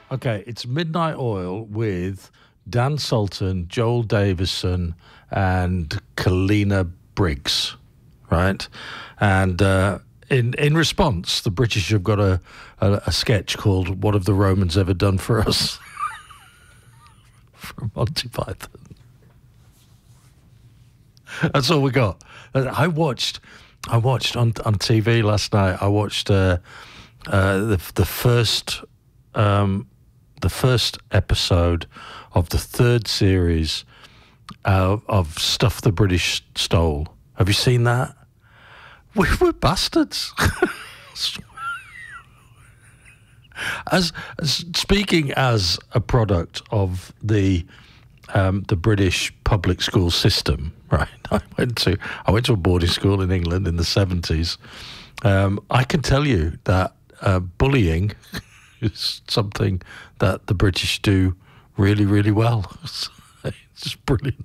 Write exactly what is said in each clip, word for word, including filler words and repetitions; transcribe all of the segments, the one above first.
Okay, it's Midnight Oil with Dan Sultan, Joel Davison, and Kalina Briggs, right? And uh, in in response, the British have got a, a, a sketch called "What Have the Romans Ever Done for Us?" from Monty Python. That's all we got. I watched, I watched on on T V last night. I watched uh, uh, the the first. Um, the first episode of the third series uh, of Stuff the British Stole. Have you seen that? We were bastards. as, as speaking as a product of the um, the British public school system, right? I went to I went to a boarding school in England in the seventies. Um, I can tell you that uh, bullying is something that the British do really, really well. It's just brilliant.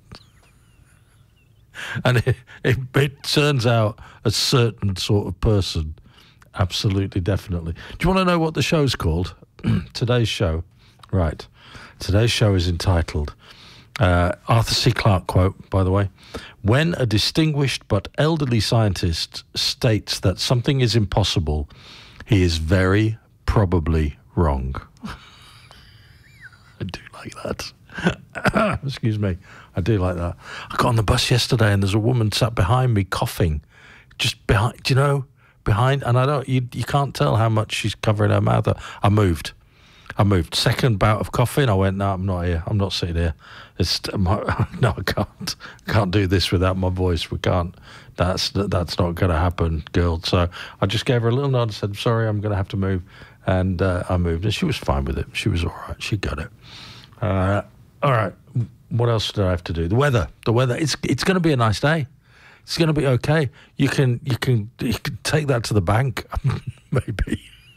And it, it, it turns out a certain sort of person, absolutely, definitely. Do you want to know what the show's called? Today's show, right. Today's show is entitled, uh, Arthur C. Clarke quote, by the way, "When a distinguished but elderly scientist states that something is impossible, he is very probably wrong." I do like that. Excuse me. I do like that. I got on the bus yesterday and there's a woman sat behind me coughing. Just behind, do you know, behind, and I don't, you, you can't tell how much she's covering her mouth up. I moved. I moved. Second bout of coughing, I went, no, I'm not here. I'm not sitting here. It's, my, no, I can't. I can't do this without my voice. We can't. That's, that's not going to happen, girl. So I just gave her a little nod and said, sorry, I'm going to have to move. And uh, I moved, and she was fine with it. She was all right. She got it. Uh, all right. What else do I have to do? The weather. The weather. It's it's going to be a nice day. It's going to be okay. You can you can you can take that to the bank, maybe.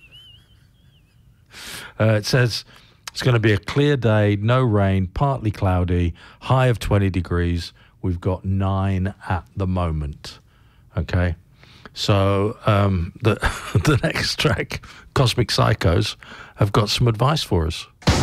Uh, it says it's going to be a clear day, no rain, partly cloudy, high of twenty degrees. We've got nine at the moment. Okay. So um, the the next track, Cosmic Psychos, have got some advice for us.